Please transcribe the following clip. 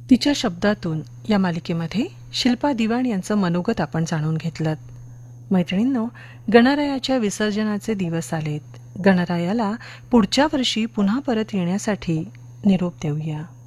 तिच्या शब्दातून या मालिकेमध्ये शिल्पा दिवाण यांचं मनोगत आपण जाणून घेतलं. मैत्रिणींनो, गणरायाच्या विसर्जनाचे दिवस आलेत. गणरायाला पुढच्या वर्षी पुन्हा परत येण्यासाठी निरोप देऊया.